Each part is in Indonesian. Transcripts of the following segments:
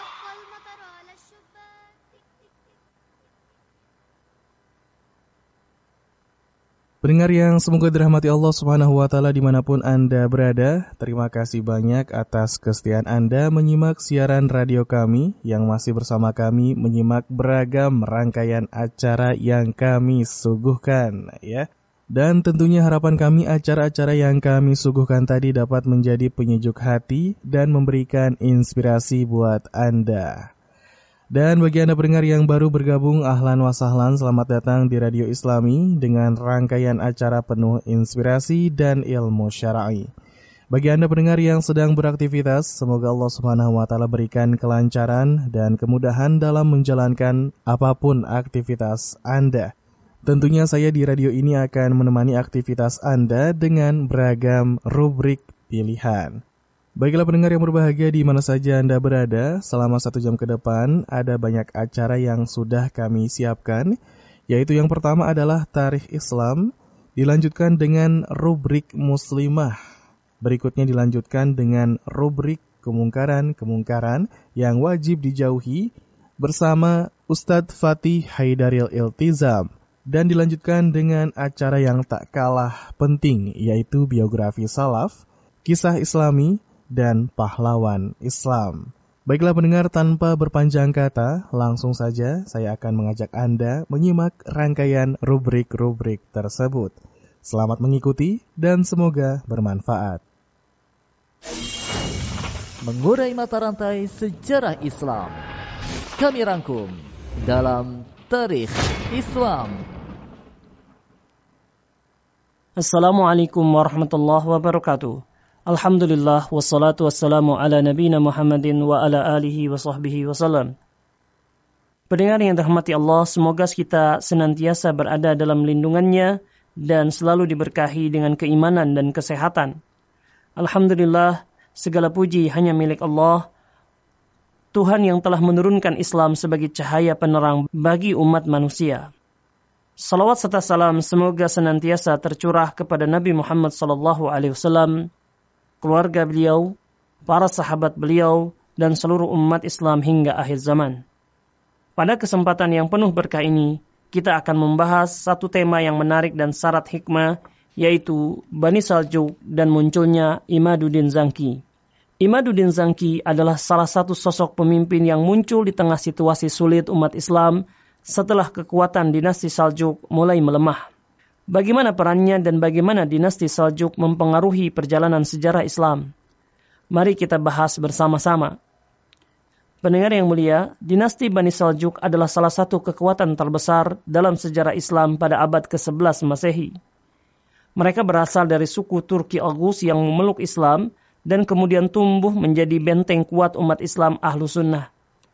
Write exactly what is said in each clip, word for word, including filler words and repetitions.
Pendengar yang semoga dirahmati Allah Subhanahu wa taala dimanapun Anda berada, terima kasih banyak atas kesetiaan Anda menyimak siaran radio kami yang masih bersama kami menyimak beragam rangkaian acara yang kami suguhkan ya. Dan tentunya harapan kami acara-acara yang kami suguhkan tadi dapat menjadi penyejuk hati dan memberikan inspirasi buat Anda. Dan bagi Anda pendengar yang baru bergabung, ahlan wa sahlan, selamat datang di Radio Islami dengan rangkaian acara penuh inspirasi dan ilmu syar'i. Bagi Anda pendengar yang sedang beraktivitas, semoga Allah Subhanahu wa taala berikan kelancaran dan kemudahan dalam menjalankan apapun aktivitas Anda. Tentunya saya di radio ini akan menemani aktivitas Anda dengan beragam rubrik pilihan. Baiklah pendengar yang berbahagia di mana saja Anda berada, selama satu jam ke depan ada banyak acara yang sudah kami siapkan, yaitu yang pertama adalah Tarikh Islam, dilanjutkan dengan rubrik Muslimah. Berikutnya dilanjutkan dengan rubrik Kemungkaran-Kemungkaran yang wajib dijauhi bersama Ustadz Fatih Haidaril Iltizam. Dan dilanjutkan dengan acara yang tak kalah penting, yaitu biografi salaf, kisah islami, dan pahlawan Islam. Baiklah pendengar, tanpa berpanjang kata, langsung saja saya akan mengajak Anda menyimak rangkaian rubrik-rubrik tersebut. Selamat mengikuti dan semoga bermanfaat. Mengurai mata rantai sejarah Islam, kami rangkum dalam Tarikh Islam. Assalamualaikum warahmatullahi wabarakatuh. Alhamdulillah, wassalatu wassalamu ala nabiyina Muhammadin wa ala alihi wa sahbihi wasallam. Pendengar yang dirahmati Allah, semoga kita senantiasa berada dalam lindungannya dan selalu diberkahi dengan keimanan dan kesehatan. Alhamdulillah, segala puji hanya milik Allah, Tuhan yang telah menurunkan Islam sebagai cahaya penerang bagi umat manusia. Salawat serta salam semoga senantiasa tercurah kepada Nabi Muhammad sallallahu alaihi wasallam, keluarga beliau, para sahabat beliau, dan seluruh umat Islam hingga akhir zaman. Pada kesempatan yang penuh berkah ini, kita akan membahas satu tema yang menarik dan syarat hikmah, yaitu Bani Saljuk dan munculnya Imaduddin Zangki. Imaduddin Zangki adalah salah satu sosok pemimpin yang muncul di tengah situasi sulit umat Islam setelah kekuatan dinasti Saljuk mulai melemah. Bagaimana perannya dan bagaimana dinasti Saljuk mempengaruhi perjalanan sejarah Islam? Mari kita bahas bersama-sama. Pendengar yang mulia, dinasti Bani Saljuk adalah salah satu kekuatan terbesar dalam sejarah Islam pada abad kesebelas Masehi. Mereka berasal dari suku Turki Oghuz yang memeluk Islam dan kemudian tumbuh menjadi benteng kuat umat Islam Ahlu Sunnah.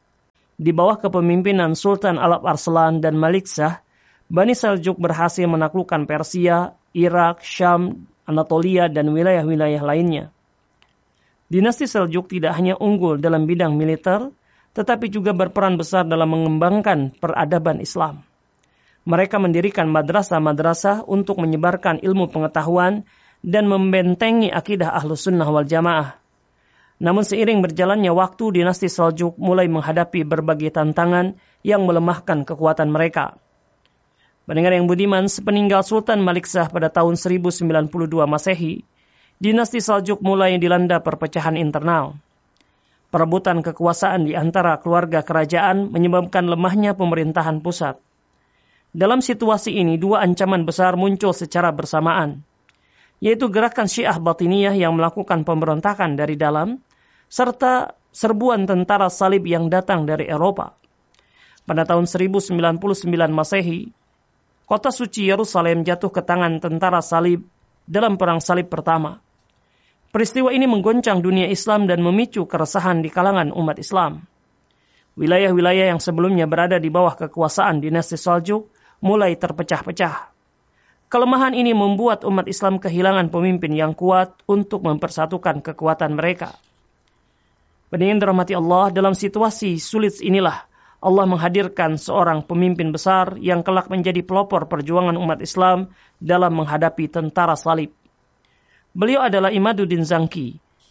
Di bawah kepemimpinan Sultan Alp Arslan dan Malik Shah, Bani Saljuk berhasil menaklukkan Persia, Irak, Syam, Anatolia, dan wilayah-wilayah lainnya. Dinasti Saljuk tidak hanya unggul dalam bidang militer, tetapi juga berperan besar dalam mengembangkan peradaban Islam. Mereka mendirikan madrasah-madrasah untuk menyebarkan ilmu pengetahuan dan membentengi akidah Ahlus Sunnah wal Jamaah. Namun seiring berjalannya waktu, dinasti Saljuk mulai menghadapi berbagai tantangan yang melemahkan kekuatan mereka. Pendengar yang budiman, sepeninggal Sultan Malik Shah pada tahun seribu sembilan puluh dua Masehi, dinasti Saljuk mulai dilanda perpecahan internal. Perebutan kekuasaan di antara keluarga kerajaan menyebabkan lemahnya pemerintahan pusat. Dalam situasi ini, dua ancaman besar muncul secara bersamaan, yaitu gerakan Syiah Batiniyah yang melakukan pemberontakan dari dalam, serta serbuan tentara salib yang datang dari Eropa. Pada tahun seribu sembilan puluh sembilan Masehi, kota suci Yerusalem jatuh ke tangan tentara salib dalam Perang Salib pertama. Peristiwa ini menggoncang dunia Islam dan memicu keresahan di kalangan umat Islam. Wilayah-wilayah yang sebelumnya berada di bawah kekuasaan dinasti Saljuk mulai terpecah-pecah. Kelemahan ini membuat umat Islam kehilangan pemimpin yang kuat untuk mempersatukan kekuatan mereka. Pendengar dirahmati Allah, dalam situasi sulit inilah Allah menghadirkan seorang pemimpin besar yang kelak menjadi pelopor perjuangan umat Islam dalam menghadapi tentara salib. Beliau adalah Imaduddin Zangki,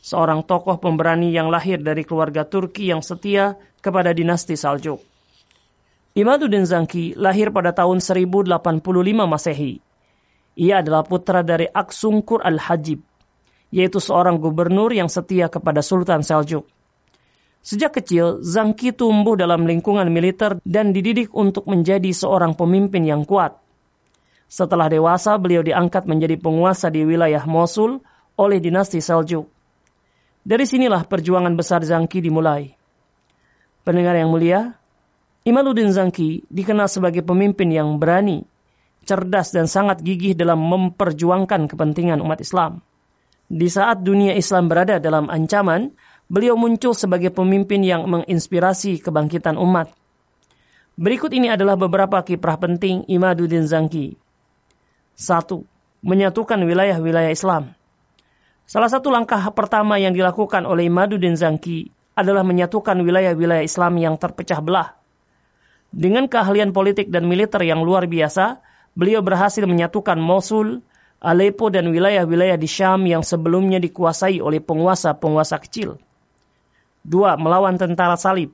seorang tokoh pemberani yang lahir dari keluarga Turki yang setia kepada dinasti Saljuk. Imaduddin Zanki lahir pada tahun seribu delapan puluh lima Masehi. Ia adalah putra dari Aksungkur Al-Hajib, yaitu seorang gubernur yang setia kepada Sultan Saljuk. Sejak kecil, Zanki tumbuh dalam lingkungan militer dan dididik untuk menjadi seorang pemimpin yang kuat. Setelah dewasa, beliau diangkat menjadi penguasa di wilayah Mosul oleh dinasti Saljuk. Dari sinilah perjuangan besar Zanki dimulai. Pendengar yang mulia, Imaduddin Zanki dikenal sebagai pemimpin yang berani, cerdas dan sangat gigih dalam memperjuangkan kepentingan umat Islam. Di saat dunia Islam berada dalam ancaman, beliau muncul sebagai pemimpin yang menginspirasi kebangkitan umat. Berikut ini adalah beberapa kiprah penting Imaduddin Zanki. Satu. Menyatukan wilayah-wilayah Islam. Salah satu langkah pertama yang dilakukan oleh Imaduddin Zanki adalah menyatukan wilayah-wilayah Islam yang terpecah belah. Dengan keahlian politik dan militer yang luar biasa, beliau berhasil menyatukan Mosul, Aleppo dan wilayah-wilayah di Syam yang sebelumnya dikuasai oleh penguasa-penguasa kecil. Dua. Melawan tentara salib.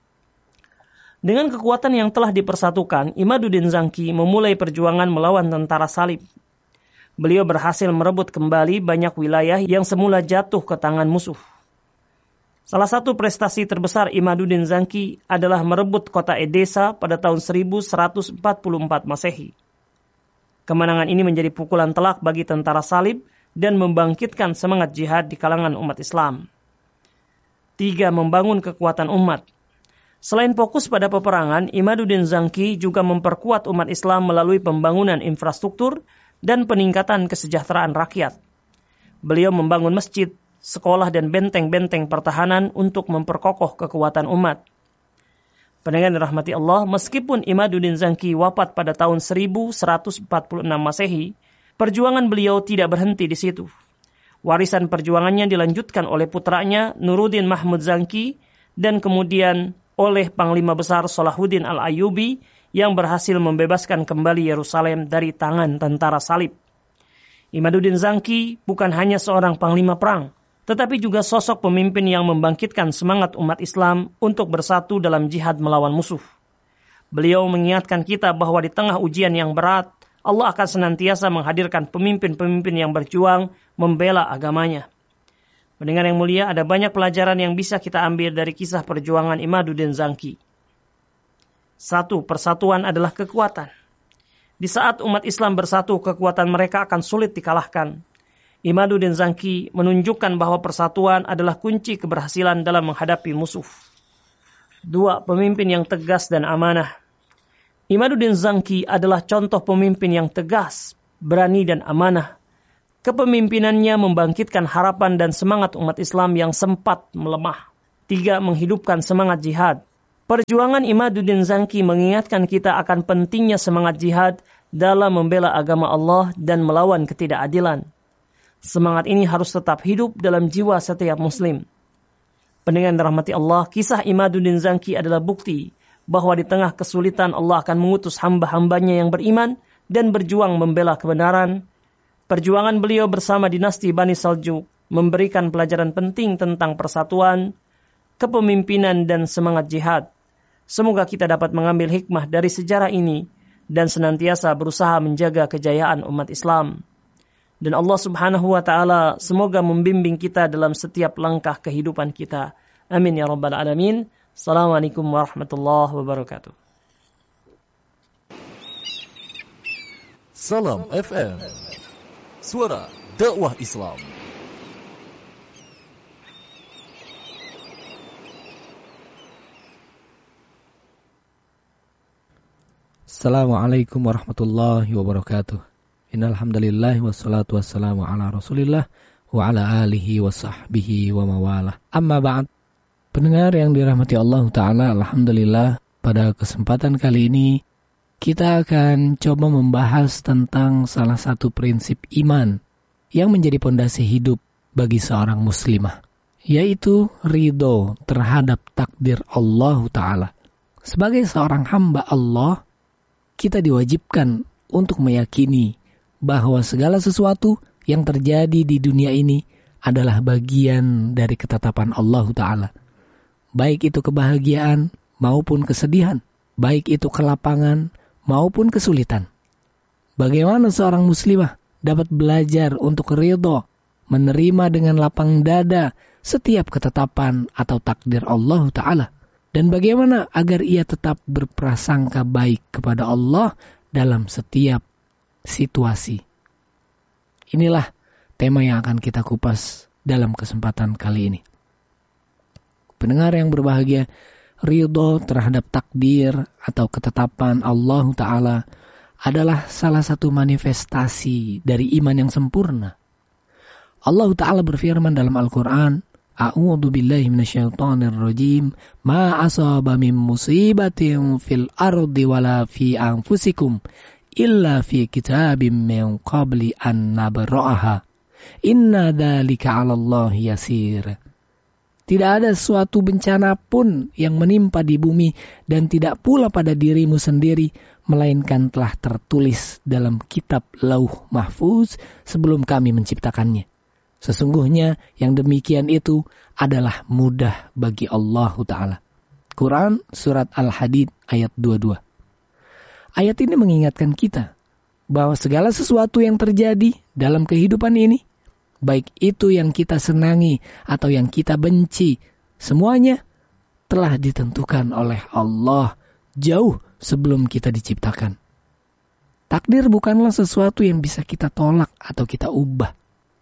Dengan kekuatan yang telah dipersatukan, Imaduddin Zanki memulai perjuangan melawan tentara salib. Beliau berhasil merebut kembali banyak wilayah yang semula jatuh ke tangan musuh. Salah satu prestasi terbesar Imaduddin Zanki adalah merebut kota Edessa pada tahun seribu seratus empat puluh empat Masehi. Kemenangan ini menjadi pukulan telak bagi tentara salib dan membangkitkan semangat jihad di kalangan umat Islam. Tiga. Membangun kekuatan umat. Selain fokus pada peperangan, Imaduddin Zanki juga memperkuat umat Islam melalui pembangunan infrastruktur dan peningkatan kesejahteraan rakyat. Beliau membangun masjid, sekolah dan benteng-benteng pertahanan untuk memperkokoh kekuatan umat. Pendengar dirahmati Allah, meskipun Imaduddin Zanki wafat pada tahun seribu seratus empat puluh enam Masehi, perjuangan beliau tidak berhenti di situ. Warisan perjuangannya dilanjutkan oleh putranya Nuruddin Mahmud Zanki dan kemudian oleh Panglima Besar Salahuddin Al-Ayyubi yang berhasil membebaskan kembali Yerusalem dari tangan tentara salib. Imaduddin Zanki bukan hanya seorang panglima perang, tetapi juga sosok pemimpin yang membangkitkan semangat umat Islam untuk bersatu dalam jihad melawan musuh. Beliau mengingatkan kita bahwa di tengah ujian yang berat, Allah akan senantiasa menghadirkan pemimpin-pemimpin yang berjuang membela agamanya. Pendengar yang mulia, ada banyak pelajaran yang bisa kita ambil dari kisah perjuangan Imaduddin Zanki. Satu, persatuan adalah kekuatan. Di saat umat Islam bersatu, kekuatan mereka akan sulit dikalahkan. Imaduddin Zanki menunjukkan bahwa persatuan adalah kunci keberhasilan dalam menghadapi musuh. Dua, pemimpin yang tegas dan amanah. Imaduddin Zanki adalah contoh pemimpin yang tegas, berani dan amanah. Kepemimpinannya membangkitkan harapan dan semangat umat Islam yang sempat melemah. Tiga, menghidupkan semangat jihad. Perjuangan Imaduddin Zanki mengingatkan kita akan pentingnya semangat jihad dalam membela agama Allah dan melawan ketidakadilan. Semangat ini harus tetap hidup dalam jiwa setiap muslim. Pendengar dirahmati Allah, kisah Imaduddin Zanki adalah bukti bahwa di tengah kesulitan Allah akan mengutus hamba-hambanya yang beriman dan berjuang membela kebenaran. Perjuangan beliau bersama dinasti Bani Saljuk memberikan pelajaran penting tentang persatuan, kepemimpinan dan semangat jihad. Semoga kita dapat mengambil hikmah dari sejarah ini dan senantiasa berusaha menjaga kejayaan umat Islam. Dan Allah Subhanahu wa taala semoga membimbing kita dalam setiap langkah kehidupan kita. Amin ya rabbal alamin. Assalamualaikum warahmatullahi wabarakatuh. Salam F M, suara dakwah Islam. Assalamualaikum warahmatullahi wabarakatuh. Innal hamdalillah wassalatu wassalamu ala Rasulillah wa ala alihi wa sahbihi wa mawalah. Amma ba'd. Pendengar yang dirahmati Allah taala, alhamdulillah pada kesempatan kali ini kita akan coba membahas tentang salah satu prinsip iman yang menjadi pondasi hidup bagi seorang muslimah, yaitu ridho terhadap takdir Allah taala. Sebagai seorang hamba Allah, kita diwajibkan untuk meyakini bahwa segala sesuatu yang terjadi di dunia ini adalah bagian dari ketetapan Allah Ta'ala. Baik itu kebahagiaan maupun kesedihan, baik itu kelapangan maupun kesulitan. Bagaimana seorang muslimah dapat belajar untuk ridho, menerima dengan lapang dada setiap ketetapan atau takdir Allah Ta'ala. Dan bagaimana agar ia tetap berprasangka baik kepada Allah dalam setiap situasi. Inilah tema yang akan kita kupas dalam kesempatan kali ini. Pendengar yang berbahagia, ridho terhadap takdir atau ketetapan Allah Ta'ala adalah salah satu manifestasi dari iman yang sempurna. Allah Ta'ala berfirman dalam Al-Quran, A'udzu billahi minasyaitonir rajim. Ma asaba min musibatin fil ardi wala fi anfusikum illa fi kitabim min qabli an nabra'aha. Inna dzalika 'alallahi yasir. Tidak ada suatu bencana pun yang menimpa di bumi dan tidak pula pada dirimu sendiri, melainkan telah tertulis dalam kitab Lauh Mahfuz sebelum kami menciptakannya. Sesungguhnya yang demikian itu adalah mudah bagi Allah Ta'ala. Quran Surat Al-Hadid ayat dua puluh dua. Ayat ini mengingatkan kita bahwa segala sesuatu yang terjadi dalam kehidupan ini, baik itu yang kita senangi atau yang kita benci, semuanya telah ditentukan oleh Allah jauh sebelum kita diciptakan. Takdir bukanlah sesuatu yang bisa kita tolak atau kita ubah,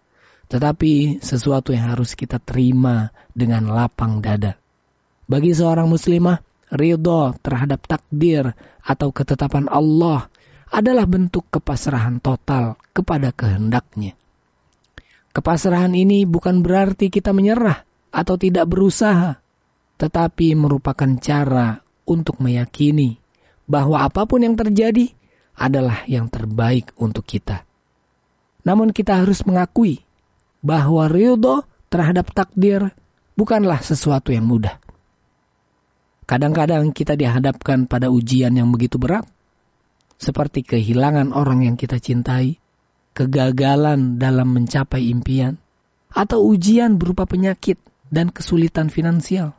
tetapi sesuatu yang harus kita terima dengan lapang dada. Bagi seorang muslimah, ridho terhadap takdir atau ketetapan Allah adalah bentuk kepasrahan total kepada kehendaknya. Kepasrahan ini bukan berarti kita menyerah atau tidak berusaha, tetapi merupakan cara untuk meyakini bahwa apapun yang terjadi adalah yang terbaik untuk kita. Namun kita harus mengakui bahwa ridho terhadap takdir bukanlah sesuatu yang mudah. Kadang-kadang kita dihadapkan pada ujian yang begitu berat, seperti kehilangan orang yang kita cintai, kegagalan dalam mencapai impian, atau ujian berupa penyakit dan kesulitan finansial.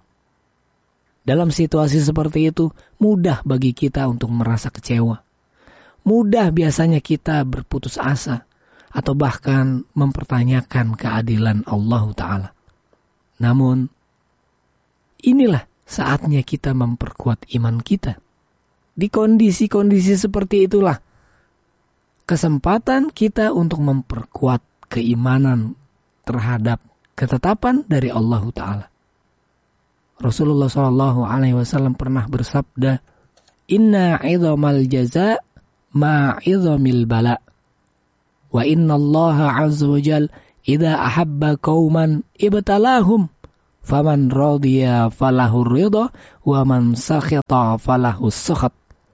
Dalam situasi seperti itu, mudah bagi kita untuk merasa kecewa. Mudah biasanya kita berputus asa, atau bahkan mempertanyakan keadilan Allah Ta'ala. Namun, inilah saatnya kita memperkuat iman kita. Di kondisi-kondisi seperti itulah kesempatan kita untuk memperkuat keimanan terhadap ketetapan dari Allah Ta'ala. Rasulullah shallallahu alaihi wasallam pernah bersabda, Inna idhamal jaza ma'idhamil bala. Wa inna Allah azza wa jal idha ahabba qauman ibtalahum. Faman radiya falahu ridha wa man sakhita falahu sukhat.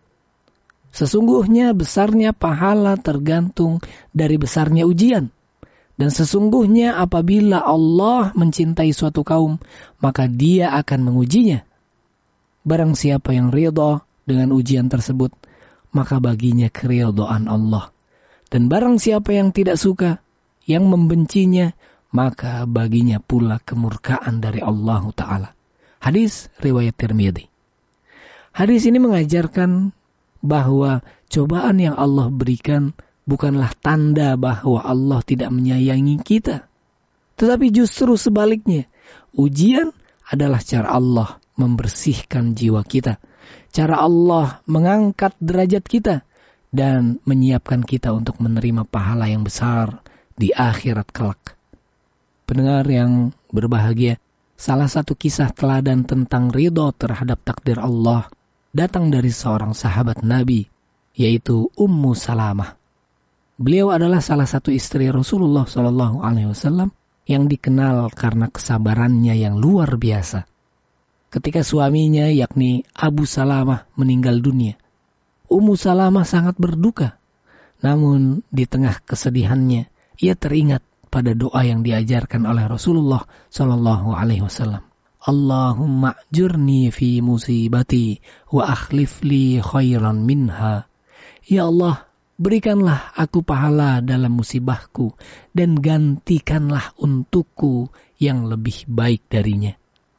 Sesungguhnya besarnya pahala tergantung dari besarnya ujian. Dan sesungguhnya apabila Allah mencintai suatu kaum, maka dia akan mengujinya. Barang siapa yang ridha dengan ujian tersebut, maka baginya keridhaan Allah. Dan barang siapa yang tidak suka, yang membencinya, maka baginya pula kemurkaan dari Allah Ta'ala. Hadis riwayat Tirmidzi. Hadis ini mengajarkan bahwa cobaan yang Allah berikan bukanlah tanda bahwa Allah tidak menyayangi kita. Tetapi justru sebaliknya, ujian adalah cara Allah membersihkan jiwa kita. Cara Allah mengangkat derajat kita dan menyiapkan kita untuk menerima pahala yang besar di akhirat kelak. Pendengar yang berbahagia, salah satu kisah teladan tentang ridho terhadap takdir Allah datang dari seorang sahabat Nabi, yaitu Ummu Salamah. Beliau adalah salah satu istri Rasulullah shallallahu alaihi wasallam yang dikenal karena kesabarannya yang luar biasa. Ketika suaminya, yakni Abu Salamah, meninggal dunia, Ummu Salamah sangat berduka. Namun di tengah kesedihannya, ia teringat pada doa yang diajarkan oleh Rasulullah shallallahu alaihi wasallam. Allahumma ajurni fi musibati wa akhlif li khairan minha. Ya Allah, berikanlah aku pahala dalam musibahku dan gantikanlah untukku yang lebih baik darinya.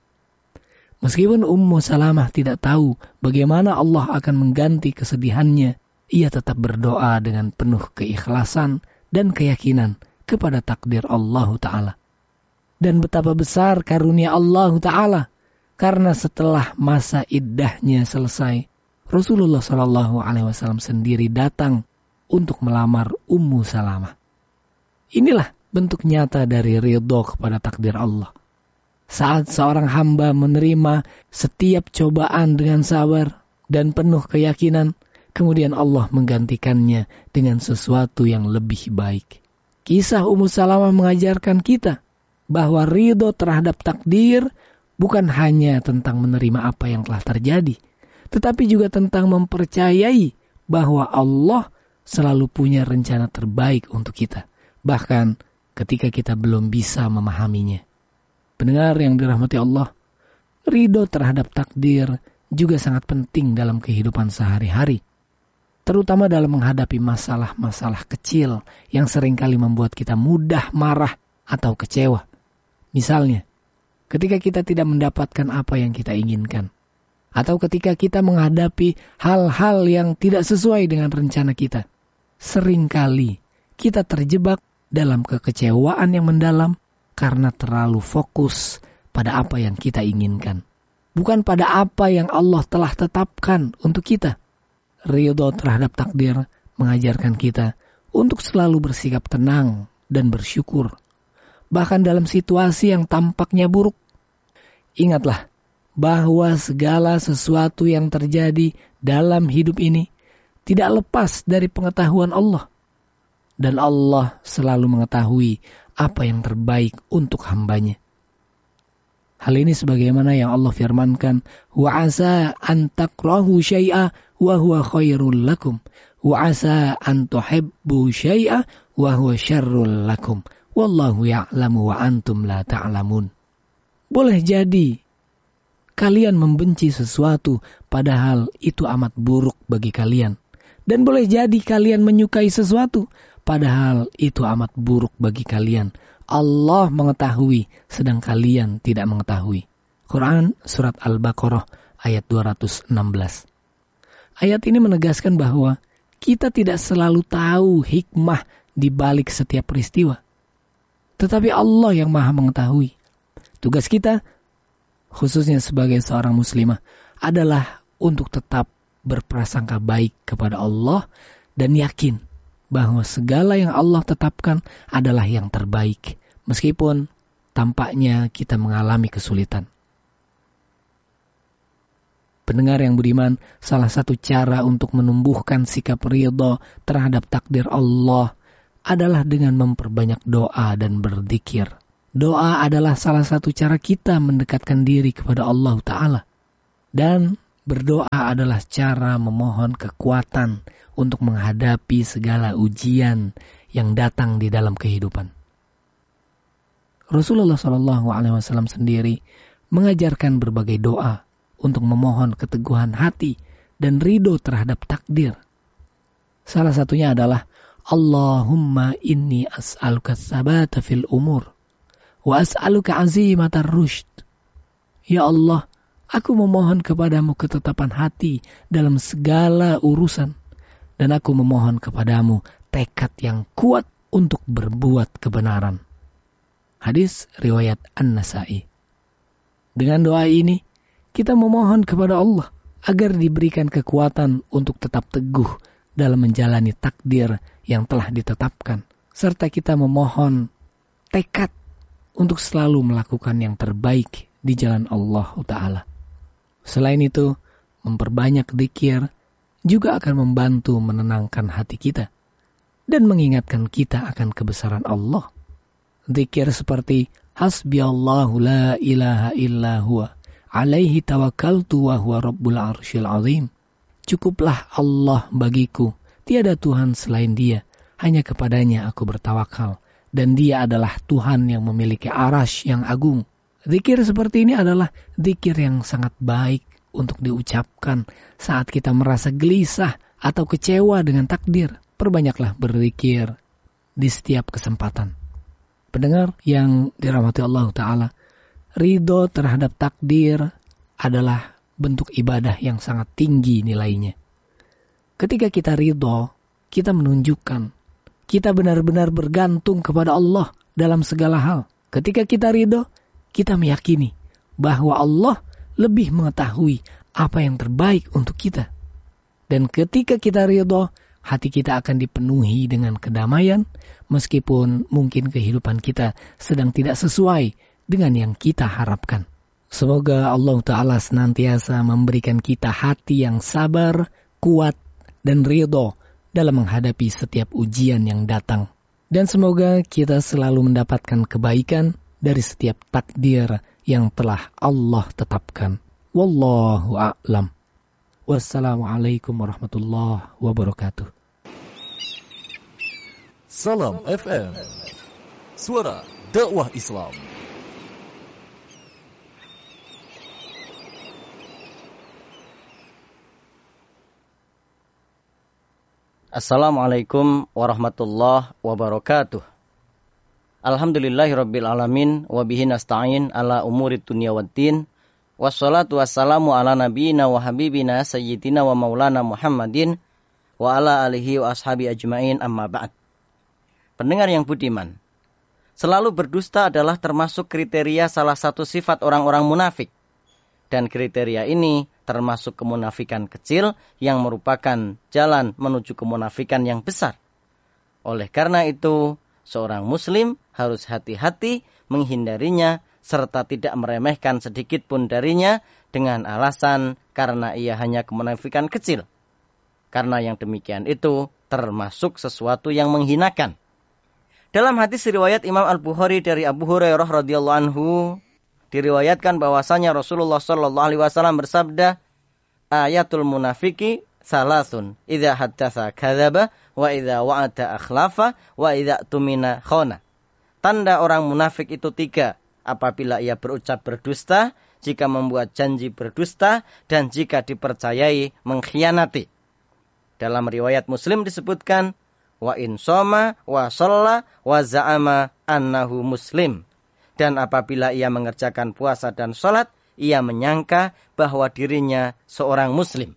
Meskipun Ummu Salamah tidak tahu bagaimana Allah akan mengganti kesedihannya, ia tetap berdoa dengan penuh keikhlasan dan keyakinan kepada takdir Allah Ta'ala. Dan betapa besar karunia Allah Ta'ala, karena setelah masa iddahnya selesai, Rasulullah Shallallahu Alaihi Wasallam sendiri datang untuk melamar Ummu Salamah. Inilah bentuk nyata dari ridho kepada takdir Allah. Saat seorang hamba menerima setiap cobaan dengan sabar dan penuh keyakinan, kemudian Allah menggantikannya dengan sesuatu yang lebih baik. Kisah Ummu Salamah mengajarkan kita bahwa ridho terhadap takdir bukan hanya tentang menerima apa yang telah terjadi, tetapi juga tentang mempercayai bahwa Allah selalu punya rencana terbaik untuk kita, bahkan ketika kita belum bisa memahaminya. Pendengar yang dirahmati Allah, ridho terhadap takdir juga sangat penting dalam kehidupan sehari-hari, terutama dalam menghadapi masalah-masalah kecil yang seringkali membuat kita mudah marah atau kecewa. Misalnya, ketika kita tidak mendapatkan apa yang kita inginkan, atau ketika kita menghadapi hal-hal yang tidak sesuai dengan rencana kita, seringkali kita terjebak dalam kekecewaan yang mendalam karena terlalu fokus pada apa yang kita inginkan, bukan pada apa yang Allah telah tetapkan untuk kita. Ridho terhadap takdir mengajarkan kita untuk selalu bersikap tenang dan bersyukur, bahkan dalam situasi yang tampaknya buruk. Ingatlah bahwa segala sesuatu yang terjadi dalam hidup ini tidak lepas dari pengetahuan Allah, dan Allah selalu mengetahui apa yang terbaik untuk hambanya. Hal ini sebagaimana yang Allah firmankan, wa asa an takrahu syai'a wa huwa khairul lakum, wa asa an tuhibbu syai'a wa huwa syarrul lakum, wallahu ya'lamu wa antum la ta'lamun. Boleh jadi kalian membenci sesuatu padahal itu amat buruk bagi kalian, dan boleh jadi kalian menyukai sesuatu padahal itu amat buruk bagi kalian. Allah mengetahui, sedang kalian tidak mengetahui. Quran Surat Al-Baqarah ayat dua ratus enam belas. Ayat ini menegaskan bahwa kita tidak selalu tahu hikmah di balik setiap peristiwa, tetapi Allah yang maha mengetahui. Tugas kita, khususnya sebagai seorang muslimah, adalah untuk tetap berprasangka baik kepada Allah dan yakin bahwa segala yang Allah tetapkan adalah yang terbaik, meskipun tampaknya kita mengalami kesulitan. Pendengar yang budiman, salah satu cara untuk menumbuhkan sikap ridho terhadap takdir Allah adalah dengan memperbanyak doa dan berzikir. Doa adalah salah satu cara kita mendekatkan diri kepada Allah Ta'ala. Dan berdoa adalah cara memohon kekuatan untuk menghadapi segala ujian yang datang di dalam kehidupan. Rasulullah shallallahu alaihi wasallam sendiri mengajarkan berbagai doa untuk memohon keteguhan hati dan ridho terhadap takdir. Salah satunya adalah, Allahumma inni as'aluka tsabata fil umur, wa as'aluka azimatar rushd. Ya Allah, aku memohon kepadamu ketetapan hati dalam segala urusan, dan aku memohon kepadamu tekad yang kuat untuk berbuat kebenaran. Hadis riwayat An-Nasa'i. Dengan doa ini, kita memohon kepada Allah agar diberikan kekuatan untuk tetap teguh dalam menjalani takdir yang telah ditetapkan, serta kita memohon tekad untuk selalu melakukan yang terbaik di jalan Allah Ta'ala. Selain itu, memperbanyak dzikir juga akan membantu menenangkan hati kita dan mengingatkan kita akan kebesaran Allah. Dzikir seperti Hasbiyallahu la ilaha illa huwa, alaihi tawakkaltu wa huwa rabbul arsyil azim. Cukuplah Allah bagiku, tiada Tuhan selain Dia, hanya kepadanya aku bertawakal, dan Dia adalah Tuhan yang memiliki arasy yang agung. Dzikir seperti ini adalah dzikir yang sangat baik untuk diucapkan saat kita merasa gelisah atau kecewa dengan takdir. perbanyaklah berzikir di setiap kesempatan. Pendengar yang dirahmati Allah Ta'ala, ridho terhadap takdir adalah bentuk ibadah yang sangat tinggi nilainya. Ketika kita ridho, kita menunjukkan kita benar-benar bergantung kepada Allah dalam segala hal. Ketika kita ridho, kita meyakini bahwa Allah lebih mengetahui apa yang terbaik untuk kita. Dan ketika kita ridho, hati kita akan dipenuhi dengan kedamaian, meskipun mungkin kehidupan kita sedang tidak sesuai dengan yang kita harapkan. Semoga Allah Ta'ala senantiasa memberikan kita hati yang sabar, kuat, dan ridho dalam menghadapi setiap ujian yang datang. Dan semoga kita selalu mendapatkan kebaikan dari setiap takdir yang telah Allah tetapkan. Wallahu a'lam. Wassalamualaikum warahmatullahi wabarakatuh. Salam F M, suara dakwah Islam. Assalamualaikum warahmatullahi wabarakatuh. Alhamdulillahirabbil alamin wa bihi nasta'in ala umurid dunya waddin. Wassalatu wassalamu ala nabiyyina wa habibina sayyidina wa maulana Muhammadin wa ala alihi wa ashabi ajmain, amma ba'd. Pendengar yang budiman, selalu berdusta adalah termasuk kriteria salah satu sifat orang-orang munafik. Dan kriteria ini termasuk kemunafikan kecil yang merupakan jalan menuju kemunafikan yang besar. Oleh karena itu, seorang muslim harus hati-hati menghindarinya serta tidak meremehkan sedikit pun darinya dengan alasan karena ia hanya kemunafikan kecil. Karena yang demikian itu termasuk sesuatu yang menghinakan. Dalam hadis riwayat Imam Al-Bukhari dari Abu Hurairah radhiyallahu anhu, diriwayatkan bahwasanya Rasulullah shallallahu alaihi wasallam bersabda, ayatul munafiki salasun, idza haddatsa kadzaba, wa idza wa'ada akhlafa, wa idza tumina khana. Tanda orang munafik itu tiga, apabila ia berucap berdusta, jika membuat janji berdusta, dan jika dipercayai mengkhianati. Dalam riwayat Muslim disebutkan, wa in soma wa shalla wa za'ama annahu muslim. Dan apabila ia mengerjakan puasa dan sholat, ia menyangka bahwa dirinya seorang muslim.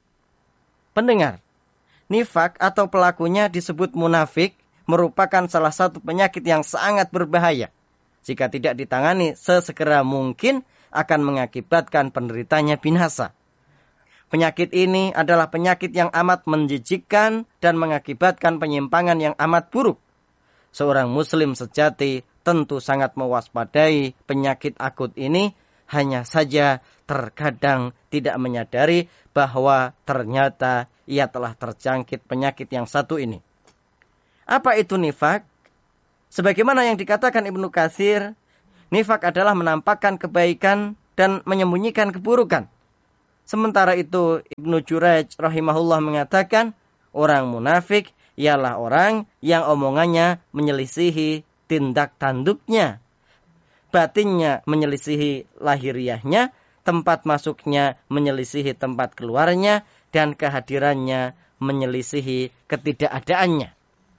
Pendengar, nifak atau pelakunya disebut munafik merupakan salah satu penyakit yang sangat berbahaya. Jika tidak ditangani sesegera mungkin akan mengakibatkan penderitanya binasa. Penyakit ini adalah penyakit yang amat menjijikkan dan mengakibatkan penyimpangan yang amat buruk. Seorang muslim sejati tentu sangat mewaspadai penyakit akut ini, hanya saja terkadang tidak menyadari bahwa ternyata ia telah terjangkit penyakit yang satu ini. Apa itu nifak? Sebagaimana yang dikatakan Ibnu Katsir, nifak adalah menampakkan kebaikan dan menyembunyikan keburukan. Sementara itu Ibnu Jurayj rahimahullah mengatakan, orang munafik ialah orang yang omongannya menyelisihi tindak tanduknya, batinnya menyelisihi lahiriahnya, tempat masuknya menyelisihi tempat keluarnya, dan kehadirannya menyelisihi ketidakadaannya.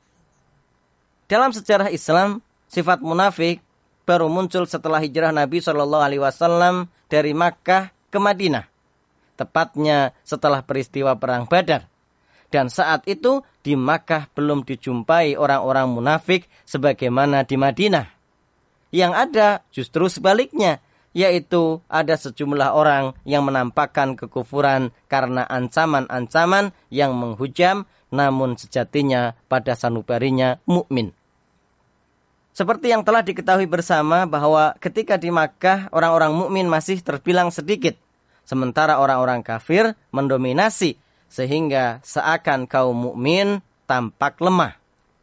Dalam sejarah Islam, sifat munafik baru muncul setelah hijrah Nabi shallallahu alaihi wasallam dari Makkah ke Madinah. Tepatnya setelah peristiwa Perang Badar. Dan saat itu di Makkah belum dijumpai orang-orang munafik sebagaimana di Madinah. Yang ada justru sebaliknya, yaitu ada sejumlah orang yang menampakkan kekufuran karena ancaman-ancaman yang menghujam, namun sejatinya pada sanubarinya mukmin. Seperti yang telah diketahui bersama bahwa ketika di Makkah orang-orang mukmin masih terbilang sedikit, sementara orang-orang kafir mendominasi, sehingga seakan kaum mukmin tampak lemah.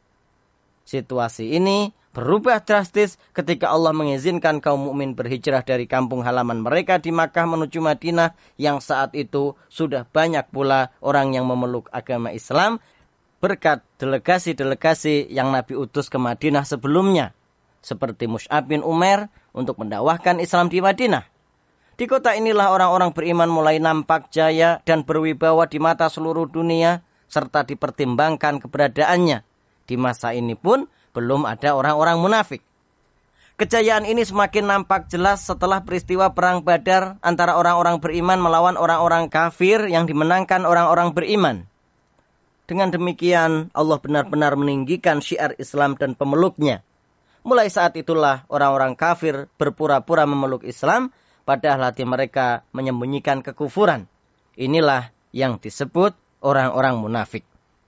Situasi ini berubah drastis ketika Allah mengizinkan kaum mukmin berhijrah dari kampung halaman mereka di Makkah menuju Madinah, yang saat itu sudah banyak pula orang yang memeluk agama Islam berkat delegasi-delegasi yang Nabi utus ke Madinah sebelumnya, seperti Mus'ab bin Umair untuk mendakwahkan Islam di Madinah. Di kota inilah orang-orang beriman mulai nampak jaya dan berwibawa di mata seluruh dunia, serta dipertimbangkan keberadaannya. Di masa ini pun belum ada orang-orang munafik. Kejayaan ini semakin nampak jelas setelah peristiwa Perang Badar antara orang-orang beriman melawan orang-orang kafir yang dimenangkan orang-orang beriman. Dengan demikian, Allah benar-benar meninggikan syiar Islam dan pemeluknya. Mulai saat itulah orang-orang kafir berpura-pura memeluk Islam, padahal hati mereka menyembunyikan kekufuran. Inilah yang disebut orang-orang munafik.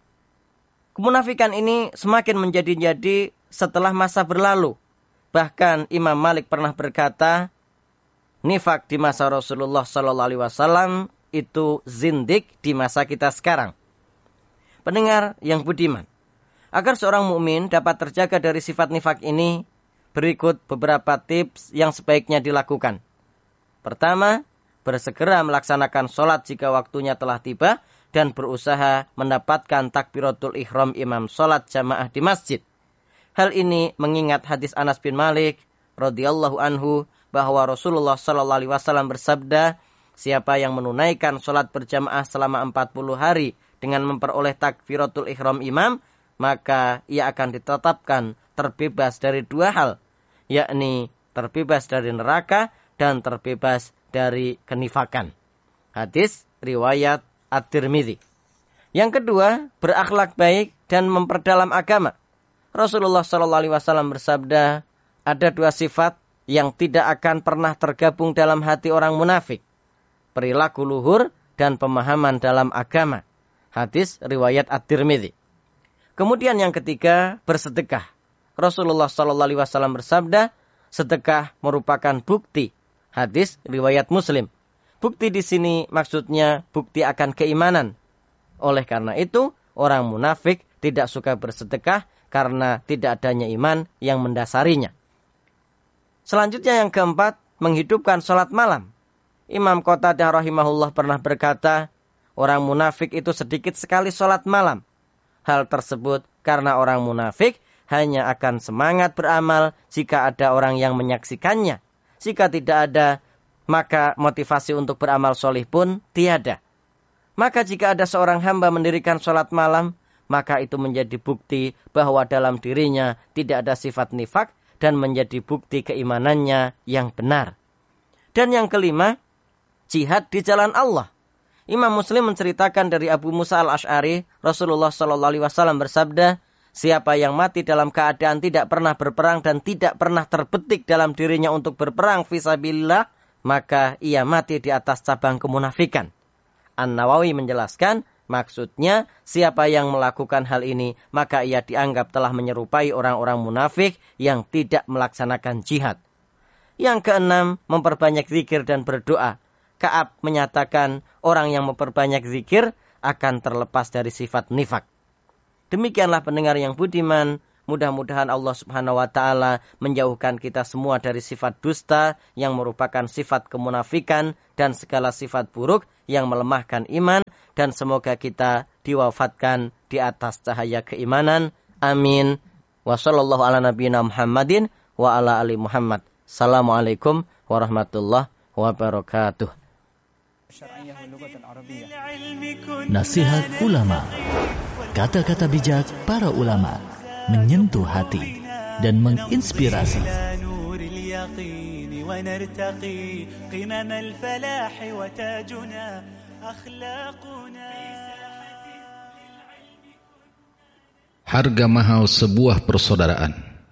Kemunafikan ini semakin menjadi-jadi setelah masa berlalu. Bahkan Imam Malik pernah berkata, nifak di masa Rasulullah shallallahu alaihi wasallam itu zindik di masa kita sekarang. Pendengar yang budiman, agar seorang mukmin dapat terjaga dari sifat nifak ini, berikut beberapa tips yang sebaiknya dilakukan. Pertama, bersegera melaksanakan sholat jika waktunya telah tiba dan berusaha mendapatkan takbiratul ihram imam sholat jamaah di masjid. Hal ini mengingat hadis Anas bin Malik radhiyallahu anhu bahwa Rasulullah shallallahu alaihi wasallam bersabda, siapa yang menunaikan sholat berjamaah selama empat puluh hari dengan memperoleh takbiratul ihram imam, maka ia akan ditetapkan terbebas dari dua hal, yakni terbebas dari neraka dan terbebas dari kenifakan. Hadis riwayat At-Tirmidzi. Yang kedua, berakhlak baik dan memperdalam agama. Rasulullah shallallahu alaihi wasallam bersabda, ada dua sifat yang tidak akan pernah tergabung dalam hati orang munafik. Perilaku luhur dan pemahaman dalam agama. Hadis riwayat At-Tirmidzi. Kemudian yang ketiga, bersedekah. Rasulullah shallallahu alaihi wasallam bersabda, sedekah merupakan bukti. Hadis riwayat Muslim. Bukti di sini maksudnya bukti akan keimanan. Oleh karena itu, orang munafik tidak suka bersedekah karena tidak adanya iman yang mendasarinya. Selanjutnya yang keempat, menghidupkan sholat malam. Imam Qatadah rahimahullah pernah berkata, orang munafik itu sedikit sekali sholat malam. Hal tersebut karena orang munafik hanya akan semangat beramal jika ada orang yang menyaksikannya. Jika tidak ada, maka motivasi untuk beramal solih pun tiada. Maka jika ada seorang hamba mendirikan sholat malam, maka itu menjadi bukti bahwa dalam dirinya tidak ada sifat nifak dan menjadi bukti keimanannya yang benar. Dan yang kelima, jihad di jalan Allah. Imam Muslim menceritakan dari Abu Musa al-Ash'ari, Rasulullah shallallahu alaihi wasallam bersabda, siapa yang mati dalam keadaan tidak pernah berperang dan tidak pernah terbetik dalam dirinya untuk berperang fisabilillah, maka ia mati di atas cabang kemunafikan. An-Nawawi menjelaskan, maksudnya siapa yang melakukan hal ini, maka ia dianggap telah menyerupai orang-orang munafik yang tidak melaksanakan jihad. Yang keenam, memperbanyak zikir dan berdoa. Ka'ab menyatakan orang yang memperbanyak zikir akan terlepas dari sifat nifak. Demikianlah pendengar yang budiman, mudah-mudahan Allah subhanahu wa ta'ala menjauhkan kita semua dari sifat dusta yang merupakan sifat kemunafikan dan segala sifat buruk yang melemahkan iman, dan semoga kita diwafatkan di atas cahaya keimanan. Amin. Wa sallallahu ala nabiyina Muhammadin wa ala ali Muhammad. Assalamualaikum warahmatullahi wabarakatuh. Nasihat ulama. Kata-kata bijak para ulama menyentuh hati dan menginspirasi. Harga mahal sebuah persaudaraan.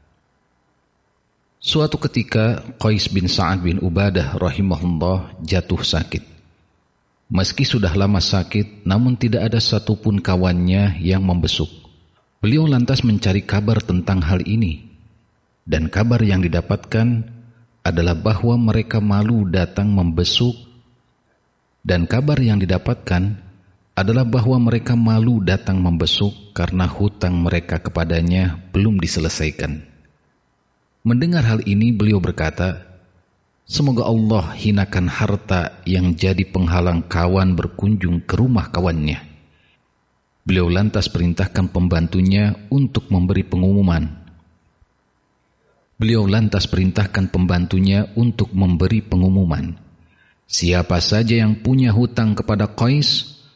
Suatu ketika Qais bin Sa'ad bin Ubadah rahimahullah jatuh sakit. Meski sudah lama sakit, namun tidak ada satupun kawannya yang membesuk. Beliau lantas mencari kabar tentang hal ini. Dan kabar yang didapatkan adalah bahwa mereka malu datang membesuk. Dan kabar yang didapatkan adalah bahwa mereka malu datang membesuk karena hutang mereka kepadanya belum diselesaikan. Mendengar hal ini, beliau berkata, semoga Allah hinakan harta yang jadi penghalang kawan berkunjung ke rumah kawannya. Beliau lantas perintahkan pembantunya untuk memberi pengumuman. Beliau lantas perintahkan pembantunya untuk memberi pengumuman. Siapa saja yang punya hutang kepada Qais,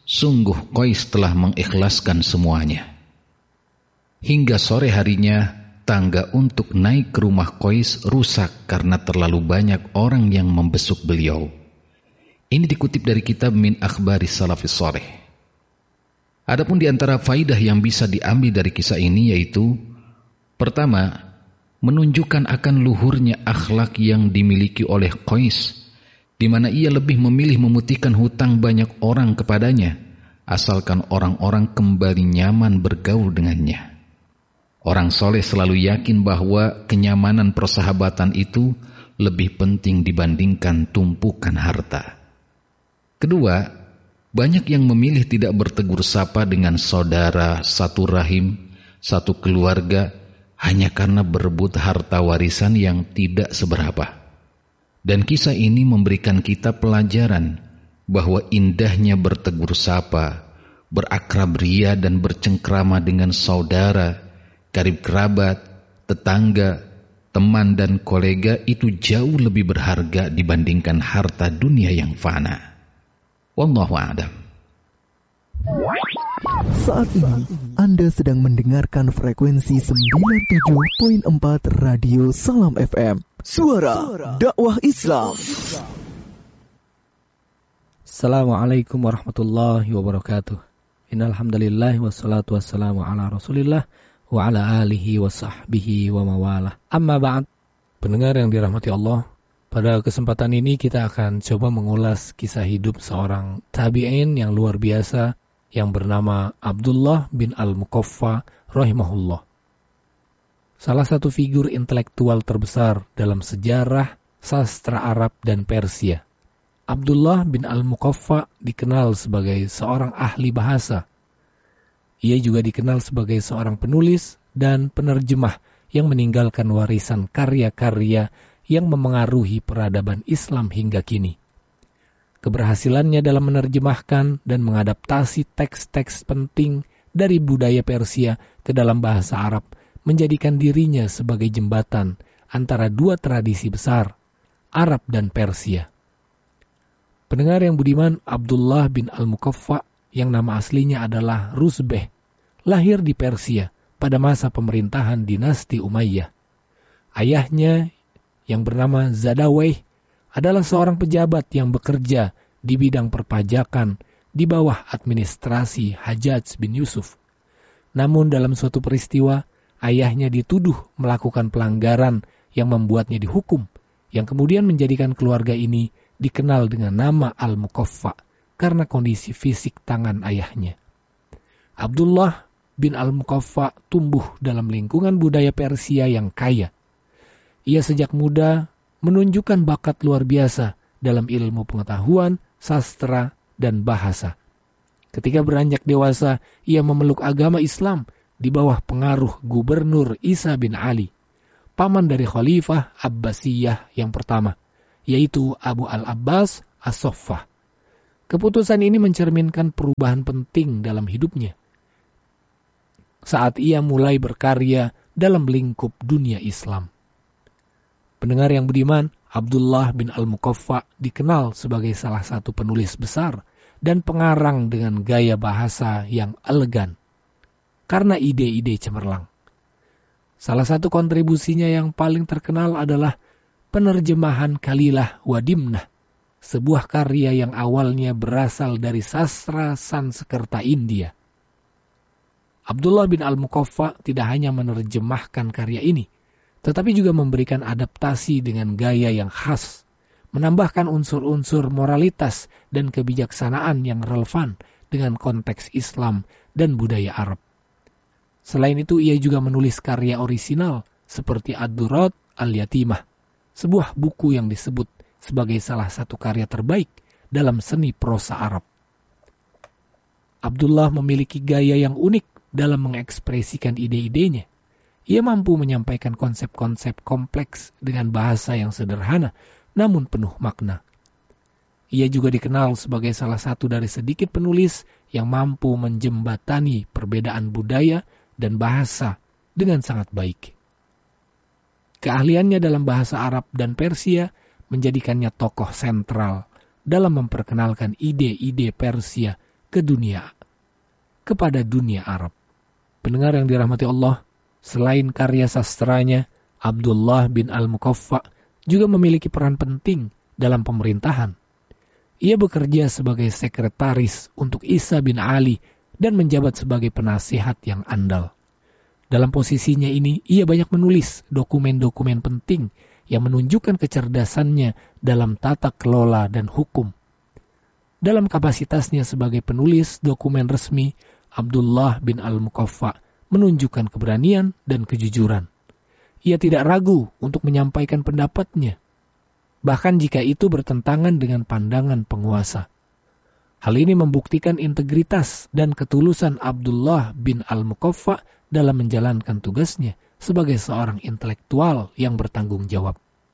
Sungguh Qais telah mengikhlaskan semuanya. Hingga sore harinya, tangga untuk naik ke rumah Qais rusak karena terlalu banyak orang yang membesuk beliau. Ini dikutip dari kitab Min Akhbari Salafis Shalih. Adapun di antara faidah yang bisa diambil dari kisah ini yaitu, pertama, menunjukkan akan luhurnya akhlak yang dimiliki oleh Qais, di mana ia lebih memilih memutihkan hutang banyak orang kepadanya, asalkan orang-orang kembali nyaman bergaul dengannya. Orang soleh selalu yakin bahwa kenyamanan persahabatan itu lebih penting dibandingkan tumpukan harta. Kedua, banyak yang memilih tidak bertegur sapa dengan saudara, satu rahim, satu keluarga, hanya karena berebut harta warisan yang tidak seberapa. Dan kisah ini memberikan kita pelajaran bahwa indahnya bertegur sapa, berakrab ria dan bercengkrama dengan saudara, karib kerabat, tetangga, teman dan kolega itu jauh lebih berharga dibandingkan harta dunia yang fana. Wallahu a'lam. Saat ini Anda sedang mendengarkan frekuensi sembilan puluh tujuh koma empat Radio Salam F M, Suara Dakwah Islam. Assalamualaikum warahmatullahi wabarakatuh. Innal hamdalillah wassalatu wassalamu ala Rasulillah wa ala alihi wa sahbihi wa mawalah. Amma ba'd. Pendengar yang dirahmati Allah, pada kesempatan ini kita akan coba mengulas kisah hidup seorang tabi'in yang luar biasa yang bernama Abdullah bin Al-Muqaffa rahimahullah. Salah satu figur intelektual terbesar dalam sejarah sastra Arab dan Persia. Abdullah bin Al-Muqaffa dikenal sebagai seorang ahli bahasa. Ia juga dikenal sebagai seorang penulis dan penerjemah yang meninggalkan warisan karya-karya yang memengaruhi peradaban Islam hingga kini. Keberhasilannya dalam menerjemahkan dan mengadaptasi teks-teks penting dari budaya Persia ke dalam bahasa Arab menjadikan dirinya sebagai jembatan antara dua tradisi besar, Arab dan Persia. Pendengar yang budiman, Abdullah bin Al-Muqaffa yang nama aslinya adalah Rusbeh, lahir di Persia pada masa pemerintahan dinasti Umayyah. Ayahnya yang bernama Zadawayh adalah seorang pejabat yang bekerja di bidang perpajakan di bawah administrasi Hajjaj bin Yusuf. Namun dalam suatu peristiwa, ayahnya dituduh melakukan pelanggaran yang membuatnya dihukum, yang kemudian menjadikan keluarga ini dikenal dengan nama Al-Muqaffa karena kondisi fisik tangan ayahnya. Abdullah bin Al-Muqaffa tumbuh dalam lingkungan budaya Persia yang kaya. Ia sejak muda menunjukkan bakat luar biasa dalam ilmu pengetahuan, sastra, dan bahasa. Ketika beranjak dewasa, ia memeluk agama Islam di bawah pengaruh Gubernur Isa bin Ali, paman dari Khalifah Abbasiyah yang pertama, yaitu Abu al-Abbas As-Soffah. Keputusan ini mencerminkan perubahan penting dalam hidupnya saat ia mulai berkarya dalam lingkup dunia Islam. Pendengar yang budiman, Abdullah bin Al-Muqaffa dikenal sebagai salah satu penulis besar dan pengarang dengan gaya bahasa yang elegan karena ide-ide cemerlang. Salah satu kontribusinya yang paling terkenal adalah penerjemahan Kalilah wa Dimnah, sebuah karya yang awalnya berasal dari sastra Sanskerta India. Abdullah bin Al-Muqaffa tidak hanya menerjemahkan karya ini, tetapi juga memberikan adaptasi dengan gaya yang khas, menambahkan unsur-unsur moralitas dan kebijaksanaan yang relevan dengan konteks Islam dan budaya Arab. Selain itu, ia juga menulis karya orisinal seperti Ad-Durat Al-Yatimah, sebuah buku yang disebut sebagai salah satu karya terbaik dalam seni prosa Arab. Abdullah memiliki gaya yang unik dalam mengekspresikan ide-idenya. Ia mampu menyampaikan konsep-konsep kompleks dengan bahasa yang sederhana, namun penuh makna. Ia juga dikenal sebagai salah satu dari sedikit penulis yang mampu menjembatani perbedaan budaya dan bahasa dengan sangat baik. Keahliannya dalam bahasa Arab dan Persia menjadikannya tokoh sentral dalam memperkenalkan ide-ide Persia ke ke dunia, kepada dunia Arab. Pendengar yang dirahmati Allah, selain karya sastranya, Abdullah bin Al-Muqaffa juga memiliki peran penting dalam pemerintahan. Ia bekerja sebagai sekretaris untuk Isa bin Ali dan menjabat sebagai penasihat yang andal. Dalam posisinya ini, ia banyak menulis dokumen-dokumen penting yang menunjukkan kecerdasannya dalam tata kelola dan hukum. Dalam kapasitasnya sebagai penulis dokumen resmi, Abdullah bin Al-Muqaffa menunjukkan keberanian dan kejujuran. Ia tidak ragu untuk menyampaikan pendapatnya, bahkan jika itu bertentangan dengan pandangan penguasa. Hal ini membuktikan integritas dan ketulusan Abdullah bin Al-Muqaffa dalam menjalankan tugasnya sebagai seorang intelektual yang bertanggung jawab.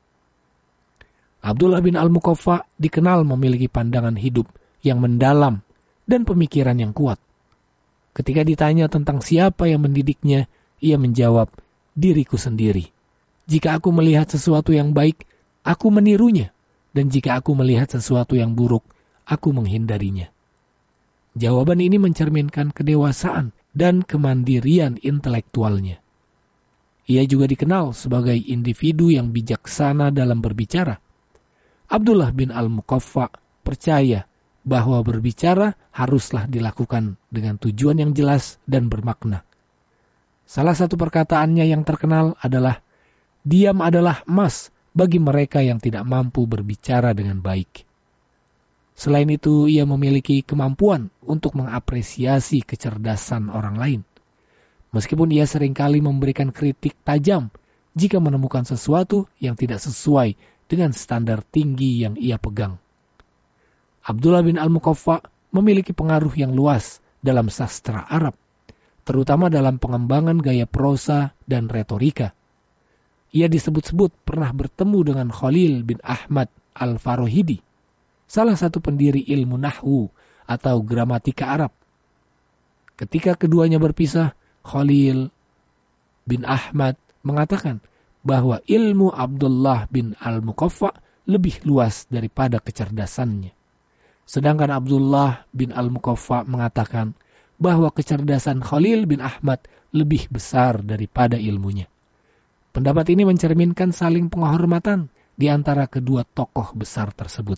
Abdullah bin Al-Muqaffa dikenal memiliki pandangan hidup yang mendalam dan pemikiran yang kuat. Ketika ditanya tentang siapa yang mendidiknya, ia menjawab, diriku sendiri. Jika aku melihat sesuatu yang baik, aku menirunya. Dan jika aku melihat sesuatu yang buruk, aku menghindarinya. Jawaban ini mencerminkan kedewasaan dan kemandirian intelektualnya. Ia juga dikenal sebagai individu yang bijaksana dalam berbicara. Abdullah bin Al-Muqaffa percaya bahwa berbicara haruslah dilakukan dengan tujuan yang jelas dan bermakna. Salah satu perkataannya yang terkenal adalah, diam adalah emas bagi mereka yang tidak mampu berbicara dengan baik. Selain itu, ia memiliki kemampuan untuk mengapresiasi kecerdasan orang lain. Meskipun ia seringkali memberikan kritik tajam jika menemukan sesuatu yang tidak sesuai dengan standar tinggi yang ia pegang. Abdullah bin Al-Muqaffa memiliki pengaruh yang luas dalam sastra Arab, terutama dalam pengembangan gaya prosa dan retorika. Ia disebut-sebut pernah bertemu dengan Khalil bin Ahmad Al-Farahidi, salah satu pendiri ilmu nahwu atau gramatika Arab. Ketika keduanya berpisah, Khalil bin Ahmad mengatakan bahwa ilmu Abdullah bin Al-Muqaffa lebih luas daripada kecerdasannya. Sedangkan Abdullah bin Al-Muqaffa mengatakan bahwa kecerdasan Khalil bin Ahmad lebih besar daripada ilmunya. Pendapat ini mencerminkan saling penghormatan di antara kedua tokoh besar tersebut.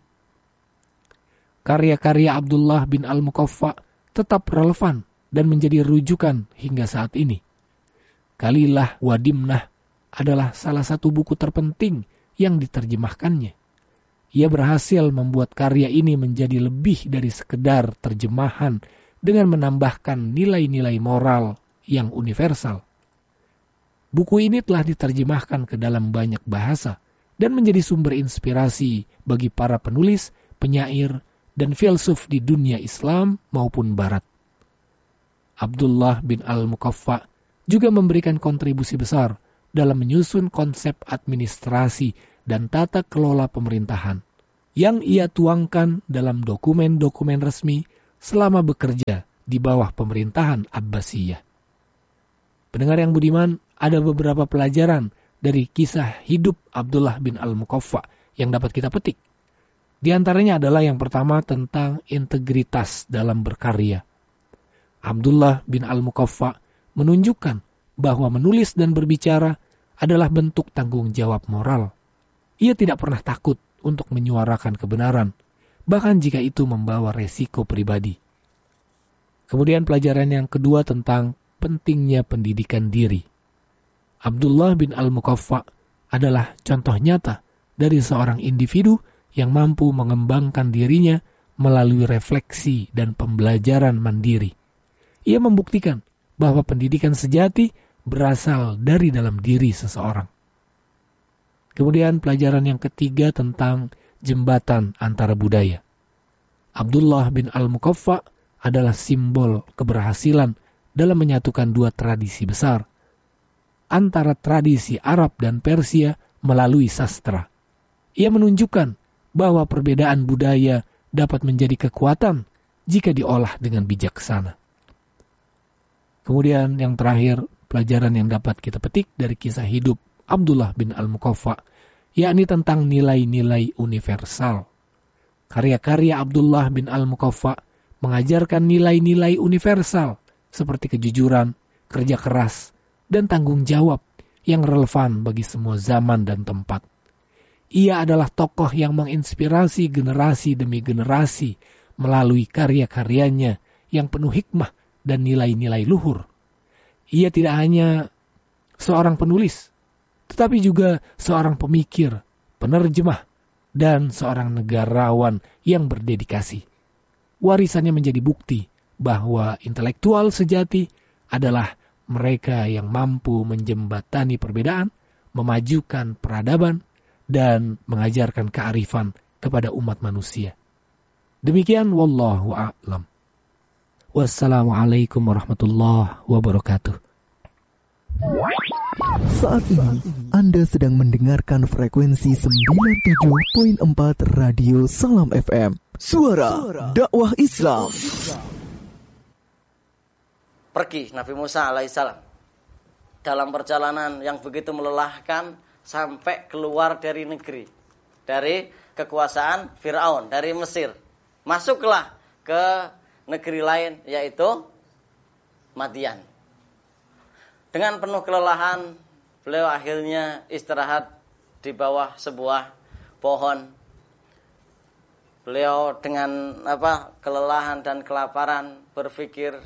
Karya-karya Abdullah bin Al-Muqaffa tetap relevan dan menjadi rujukan hingga saat ini. Kalilah wa Dimnah adalah salah satu buku terpenting yang diterjemahkannya. Ia berhasil membuat karya ini menjadi lebih dari sekedar terjemahan dengan menambahkan nilai-nilai moral yang universal. Buku ini telah diterjemahkan ke dalam banyak bahasa dan menjadi sumber inspirasi bagi para penulis, penyair, dan filsuf di dunia Islam maupun Barat. Abdullah bin Al-Muqaffa juga memberikan kontribusi besar dalam menyusun konsep administrasi dan tata kelola pemerintahan yang ia tuangkan dalam dokumen-dokumen resmi selama bekerja di bawah pemerintahan Abbasiyah. Pendengar yang budiman, ada beberapa pelajaran dari kisah hidup Abdullah bin Al-Muqaffa yang dapat kita petik. Di antaranya adalah yang pertama tentang integritas dalam berkarya. Abdullah bin Al-Muqaffa menunjukkan bahwa menulis dan berbicara adalah bentuk tanggung jawab moral. Ia tidak pernah takut untuk menyuarakan kebenaran, bahkan jika itu membawa resiko pribadi. Kemudian pelajaran yang kedua tentang pentingnya pendidikan diri. Abdullah bin Al-Muqaffa adalah contoh nyata dari seorang individu yang mampu mengembangkan dirinya melalui refleksi dan pembelajaran mandiri. Ia membuktikan bahwa pendidikan sejati berasal dari dalam diri seseorang. Kemudian pelajaran yang ketiga tentang jembatan antara budaya. Abdullah bin Al-Muqaffa adalah simbol keberhasilan dalam menyatukan dua tradisi besar, antara tradisi Arab dan Persia melalui sastra. Ia menunjukkan bahwa perbedaan budaya dapat menjadi kekuatan jika diolah dengan bijaksana. Kemudian yang terakhir, pelajaran yang dapat kita petik dari kisah hidup Abdullah bin Al-Muqaffa, yakni tentang nilai-nilai universal. Karya-karya Abdullah bin Al-Muqaffa mengajarkan nilai-nilai universal seperti kejujuran, kerja keras, dan tanggung jawab yang relevan bagi semua zaman dan tempat. Ia adalah tokoh yang menginspirasi generasi demi generasi melalui karya-karyanya yang penuh hikmah dan nilai-nilai luhur. Ia tidak hanya seorang penulis, tetapi juga seorang pemikir, penerjemah, dan seorang negarawan yang berdedikasi. Warisannya menjadi bukti bahwa intelektual sejati adalah mereka yang mampu menjembatani perbedaan, memajukan peradaban, dan mengajarkan kearifan kepada umat manusia. Demikian wallahu a'lam. Wassalamualaikum warahmatullahi wabarakatuh. Saat ini Anda sedang mendengarkan frekuensi sembilan puluh tujuh koma empat Radio Salam F M. Suara dakwah Islam. Pergi Nabi Musa alaihissalam dalam perjalanan yang begitu melelahkan sampai keluar dari negeri, dari kekuasaan Fir'aun, dari Mesir. Masuklah ke negeri lain, yaitu Madian. Dengan penuh kelelahan, beliau akhirnya istirahat di bawah sebuah pohon. Beliau dengan apa kelelahan dan kelaparan berpikir,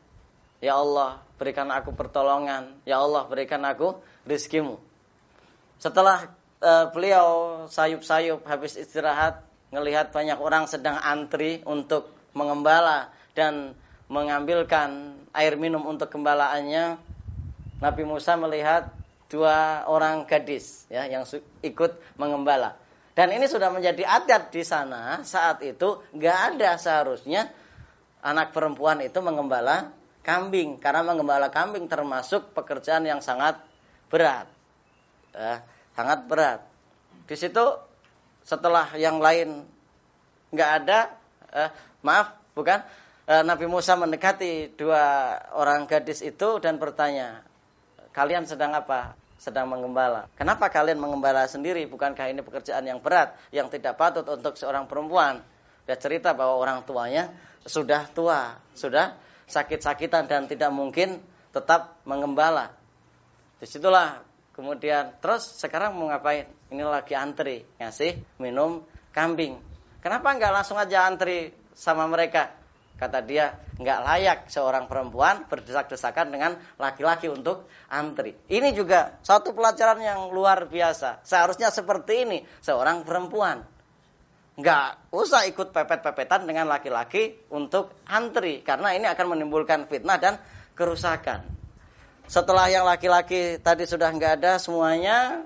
ya Allah, berikan aku pertolongan. Ya Allah, berikan aku rizkimu. Setelah uh, beliau sayup-sayup habis istirahat, ngelihat banyak orang sedang antri untuk mengembala dan mengambilkan air minum untuk gembalaannya, Nabi Musa melihat dua orang gadis ya yang ikut mengembala. Dan ini sudah menjadi adat di sana saat itu, nggak ada seharusnya anak perempuan itu mengembala kambing, karena mengembala kambing termasuk pekerjaan yang sangat berat, ya, sangat berat. Di situ setelah yang lain nggak ada, eh, maaf bukan, eh, Nabi Musa mendekati dua orang gadis itu dan bertanya, kalian sedang apa? Sedang mengembala. Kenapa kalian mengembala sendiri? Bukankah ini pekerjaan yang berat, yang tidak patut untuk seorang perempuan? Dia cerita bahwa orang tuanya sudah tua, sudah sakit-sakitan dan tidak mungkin tetap mengembala. Disitulah kemudian, terus sekarang mau ngapain? Ini lagi antri, ngasih minum kambing. Kenapa enggak langsung aja antri sama mereka? Kata dia, enggak layak seorang perempuan berdesak-desakan dengan laki-laki untuk antri. Ini juga satu pelajaran yang luar biasa. Seharusnya seperti ini seorang perempuan. Enggak usah ikut pepet-pepetan dengan laki-laki untuk antri, karena ini akan menimbulkan fitnah dan kerusakan. Setelah yang laki-laki tadi sudah enggak ada semuanya,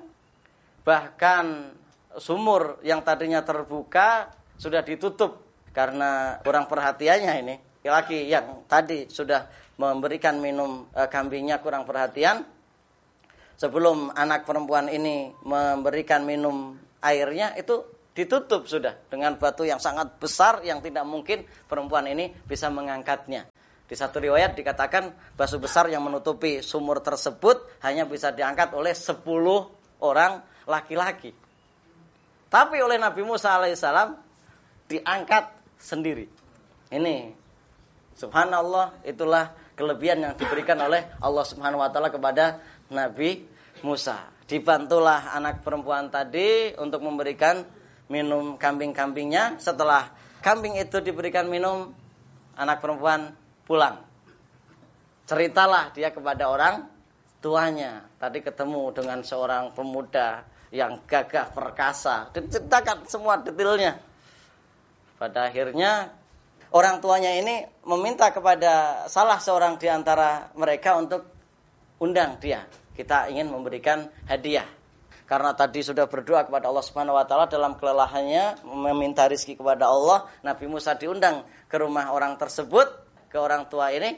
bahkan sumur yang tadinya terbuka sudah ditutup karena kurang perhatiannya ini. Laki yang tadi sudah memberikan minum e, kambingnya kurang perhatian. Sebelum anak perempuan ini memberikan minum airnya, itu ditutup sudah dengan batu yang sangat besar yang tidak mungkin perempuan ini bisa mengangkatnya. Di satu riwayat dikatakan batu besar yang menutupi sumur tersebut hanya bisa diangkat oleh sepuluh orang laki-laki. Tapi oleh Nabi Musa alaihissalam diangkat sendiri. Ini subhanallah, itulah kelebihan yang diberikan oleh Allah Subhanahu wa taala kepada Nabi Musa. Dibantulah anak perempuan tadi untuk memberikan minum kambing-kambingnya. Setelah kambing itu diberikan minum, anak perempuan pulang. Ceritalah dia kepada orang tuanya. Tadi ketemu dengan seorang pemuda yang gagah perkasa. Diceritakan semua detailnya. Pada akhirnya orang tuanya ini meminta kepada salah seorang di antara mereka untuk undang dia. Kita ingin memberikan hadiah. Karena tadi sudah berdoa kepada Allah Subhanahu wa taala dalam kelelahannya meminta rizki kepada Allah, Nabi Musa diundang ke rumah orang tersebut, ke orang tua ini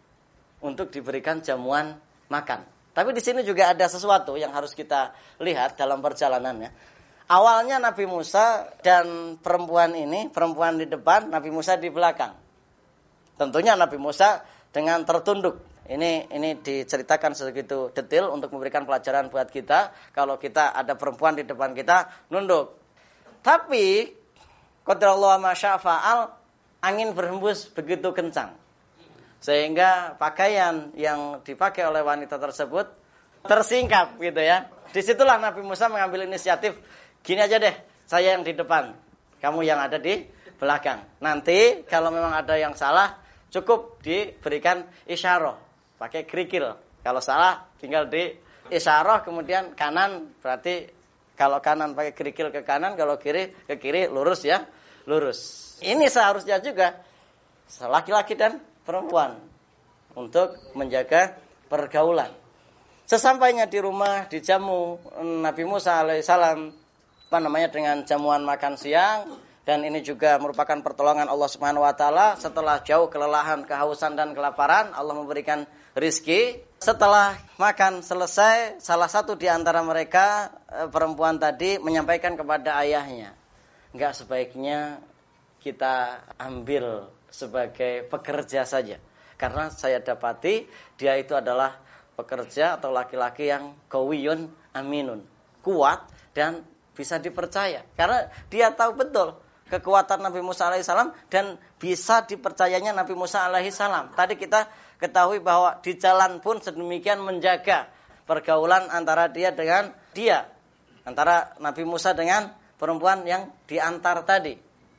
untuk diberikan jamuan makan. Tapi di sini juga ada sesuatu yang harus kita lihat dalam perjalanannya. Awalnya Nabi Musa dan perempuan ini, perempuan di depan, Nabi Musa di belakang. Tentunya Nabi Musa dengan tertunduk. Ini ini diceritakan segitu detail untuk memberikan pelajaran buat kita. Kalau kita ada perempuan di depan kita, nunduk. Tapi qadarullah ma syaa fa'al, angin berhembus begitu kencang. Sehingga pakaian yang dipakai oleh wanita tersebut tersingkap gitu ya. Disitulah Nabi Musa mengambil inisiatif, gini aja deh, saya yang di depan, kamu yang ada di belakang. Nanti kalau memang ada yang salah, cukup diberikan isyarah, pakai kerikil. Kalau salah tinggal di isyarah, kemudian kanan berarti kalau kanan pakai kerikil ke kanan, kalau kiri ke kiri, lurus ya, lurus. Ini seharusnya juga laki-laki dan perempuan untuk menjaga pergaulan. Sesampainya di rumah dijamu Nabi Musa alaihissalam apa namanya dengan jamuan makan siang, dan ini juga merupakan pertolongan Allah Subhanahu wa taala. Setelah jauh kelelahan, kehausan dan kelaparan, Allah memberikan rizki. Setelah makan selesai, salah satu di antara mereka perempuan tadi menyampaikan kepada ayahnya, enggak sebaiknya kita ambil sebagai pekerja saja, karena saya dapati dia itu adalah pekerja atau laki-laki yang qawiyun aminun, kuat dan bisa dipercaya, karena dia tahu betul kekuatan Nabi Musa alaihissalam dan bisa dipercayanya Nabi Musa alaihissalam. Tadi kita ketahui bahwa di jalan pun sedemikian menjaga pergaulan antara dia dengan dia, antara Nabi Musa dengan perempuan yang diantar tadi.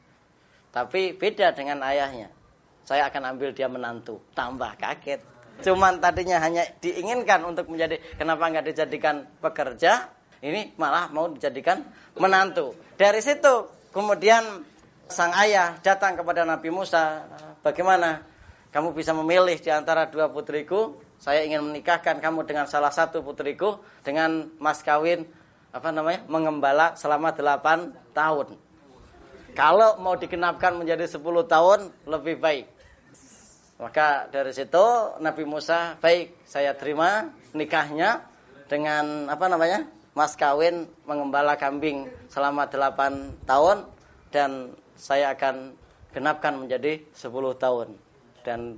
Tapi beda dengan ayahnya. Saya akan ambil dia menantu. Tambah kaget. Cuman tadinya hanya diinginkan untuk menjadi, kenapa nggak dijadikan pekerja? Ini malah mau dijadikan menantu. Dari situ kemudian sang ayah datang kepada Nabi Musa. Bagaimana? Kamu bisa memilih di antara dua putriku. Saya ingin menikahkan kamu dengan salah satu putriku dengan mas kawin apa namanya? Mengembala selama delapan tahun. Kalau mau digenapkan menjadi sepuluh tahun, lebih baik. Maka dari situ Nabi Musa, baik, saya terima nikahnya dengan apa namanya? Mas kawin mengembala kambing selama delapan tahun, dan saya akan genapkan menjadi sepuluh tahun. Dan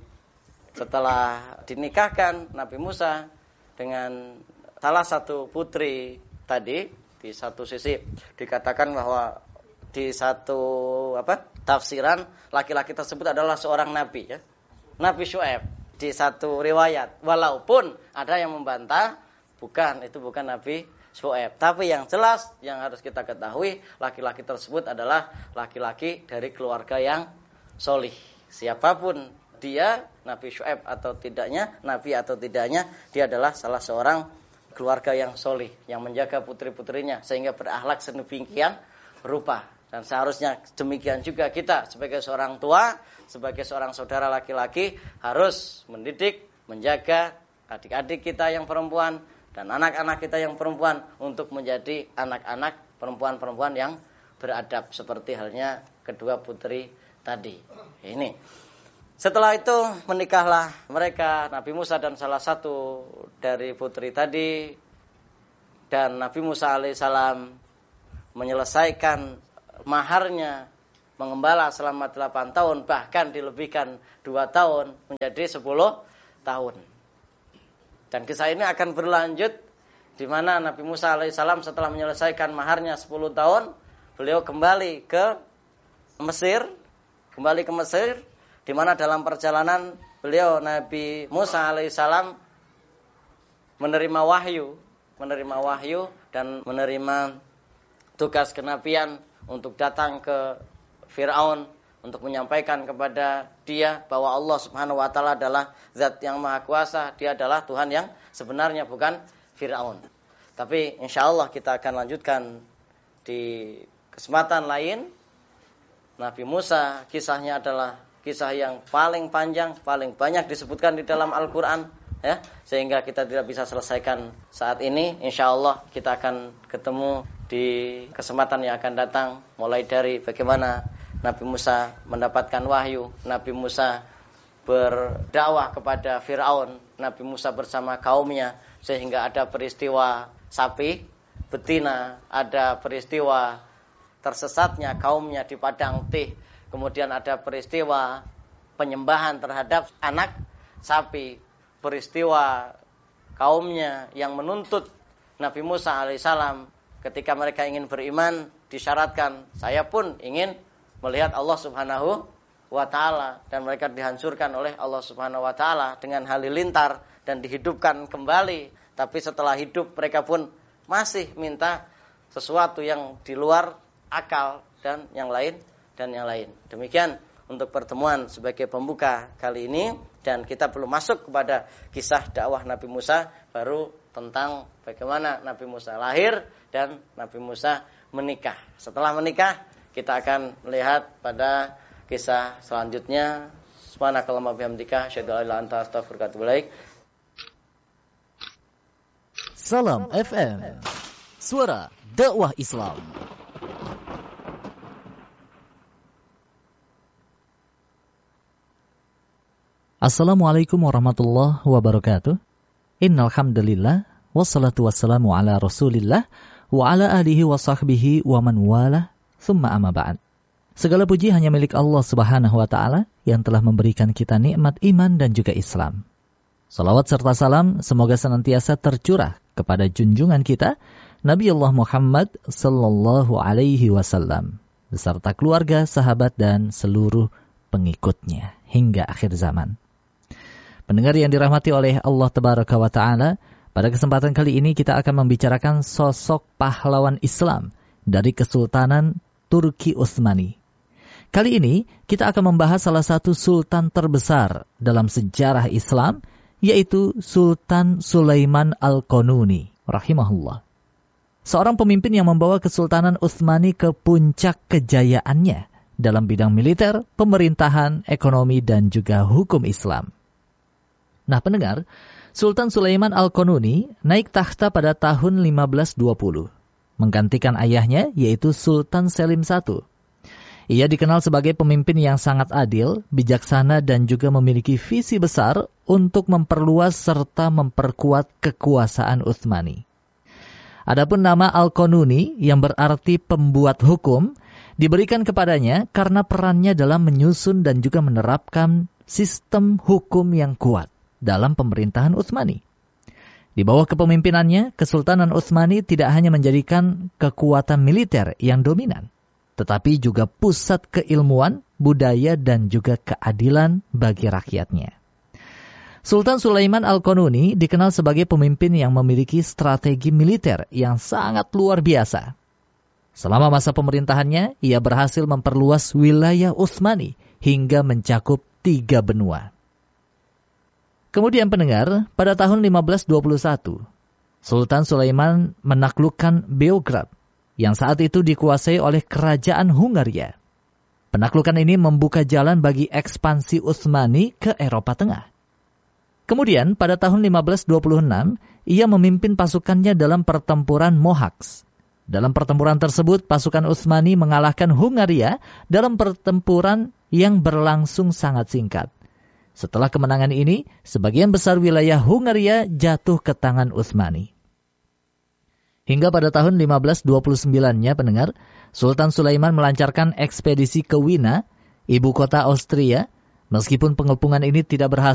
setelah dinikahkan Nabi Musa dengan salah satu putri tadi, di satu sisi dikatakan bahwa di satu apa tafsiran laki-laki tersebut adalah seorang nabi ya, Nabi Syuaib. Di satu riwayat, walaupun ada yang membantah, bukan, itu bukan Nabi Syuaib. Tapi yang jelas yang harus kita ketahui, laki-laki tersebut adalah laki-laki dari keluarga yang solih. Siapapun dia, Nabi Syuaib atau tidaknya, Nabi atau tidaknya, dia adalah salah seorang keluarga yang solih, yang menjaga putri-putrinya sehingga berakhlak sedemikian rupa. Dan seharusnya demikian juga kita sebagai seorang tua, sebagai seorang saudara laki-laki harus mendidik, menjaga adik-adik kita yang perempuan dan anak-anak kita yang perempuan untuk menjadi anak-anak perempuan-perempuan yang beradab seperti halnya kedua putri tadi. Ini. Setelah itu menikahlah mereka, Nabi Musa dan salah satu dari putri tadi, dan Nabi Musa alaihissalam menyelesaikan maharnya mengembala selama delapan tahun, bahkan dilebihkan dua tahun menjadi sepuluh tahun. Dan kisah ini akan berlanjut di mana Nabi Musa alaihissalam setelah menyelesaikan maharnya sepuluh tahun, beliau kembali ke Mesir, kembali ke Mesir, di mana dalam perjalanan beliau Nabi Musa alaihissalam menerima wahyu, menerima wahyu dan menerima tugas kenabian untuk datang ke Fir'aun untuk menyampaikan kepada dia bahwa Allah Subhanahu wa taala adalah zat yang maha kuasa, dia adalah Tuhan yang sebenarnya, bukan Fir'aun. Tapi insyaallah kita akan lanjutkan di kesempatan lain. Nabi Musa kisahnya adalah kisah yang paling panjang, paling banyak disebutkan di dalam Al-Qur'an ya, sehingga kita tidak bisa selesaikan saat ini. Insyaallah kita akan ketemu di kesempatan yang akan datang, mulai dari bagaimana Nabi Musa mendapatkan wahyu, Nabi Musa berdakwah kepada Fir'aun, Nabi Musa bersama kaumnya sehingga ada peristiwa sapi betina, ada peristiwa tersesatnya kaumnya di padang tih, kemudian ada peristiwa penyembahan terhadap anak sapi, peristiwa kaumnya yang menuntut Nabi Musa alaihissalam ketika mereka ingin beriman, disyaratkan, saya pun ingin melihat Allah Subhanahu wa ta'ala, dan mereka dihancurkan oleh Allah Subhanahu wa ta'ala dengan halilintar dan dihidupkan kembali. Tapi setelah hidup mereka pun masih minta sesuatu yang di luar akal dan yang lain dan yang lain. Demikian untuk pertemuan sebagai pembuka kali ini, dan kita belum masuk kepada kisah dakwah Nabi Musa, baru tentang bagaimana Nabi Musa lahir dan Nabi Musa menikah. Setelah menikah kita akan melihat pada kisah selanjutnya. Subhanakallahumma bihamdika asyhadu an la ilaha illa anta astaghfiruka wa atubu ilaik. Salam F M, suara dakwah Islam. Assalamualaikum warahmatullahi wabarakatuh. Innal hamdalillah wassalatu wassalamu ala Rasulillah wa ala alihi wa sahbihi wa man wala, thumma amma ba'd. Segala puji hanya milik Allah Subhanahu wa taala yang telah memberikan kita nikmat iman dan juga Islam. Salawat serta salam semoga senantiasa tercurah kepada junjungan kita Nabi Allah Muhammad sallallahu alaihi wasallam beserta keluarga, sahabat dan seluruh pengikutnya hingga akhir zaman. Pendengar yang dirahmati oleh Allah Tabaraka wa Ta'ala, pada kesempatan kali ini kita akan membicarakan sosok pahlawan Islam dari Kesultanan Turki Utsmani. Kali ini kita akan membahas salah satu sultan terbesar dalam sejarah Islam, yaitu Sultan Sulaiman Al-Qanuni rahimahullah. Seorang pemimpin yang membawa Kesultanan Utsmani ke puncak kejayaannya dalam bidang militer, pemerintahan, ekonomi dan juga hukum Islam. Nah pendengar, Sultan Sulaiman Al-Qanuni naik takhta pada tahun lima belas dua puluh, menggantikan ayahnya yaitu Sultan Selim satu. Ia dikenal sebagai pemimpin yang sangat adil, bijaksana dan juga memiliki visi besar untuk memperluas serta memperkuat kekuasaan Utsmani. Adapun nama Al-Qanuni yang berarti pembuat hukum diberikan kepadanya karena perannya dalam menyusun dan juga menerapkan sistem hukum yang kuat dalam pemerintahan Utsmani. Di bawah kepemimpinannya, Kesultanan Utsmani tidak hanya menjadikan kekuatan militer yang dominan, tetapi juga pusat keilmuan, budaya, dan juga keadilan bagi rakyatnya. Sultan Sulaiman Al-Qanuni dikenal sebagai pemimpin yang memiliki strategi militer yang sangat luar biasa. Selama masa pemerintahannya, ia berhasil memperluas wilayah Utsmani hingga mencakup tiga benua. Kemudian pendengar, pada tahun lima belas dua puluh satu, Sultan Sulaiman menaklukkan Beograd yang saat itu dikuasai oleh kerajaan Hungaria. Penaklukan ini membuka jalan bagi ekspansi Utsmani ke Eropa Tengah. Kemudian pada tahun lima belas dua puluh enam, ia memimpin pasukannya dalam pertempuran Mohacs. Dalam pertempuran tersebut, pasukan Utsmani mengalahkan Hungaria dalam pertempuran yang berlangsung sangat singkat. Setelah kemenangan ini, sebagian besar wilayah Hungaria jatuh ke tangan Utsmani. Hingga pada tahun lima belas dua puluh sembilan-nya pendengar, Sultan Sulaiman melancarkan ekspedisi ke Wina, ibu kota Austria. Meskipun pengepungan ini tidak berhasil,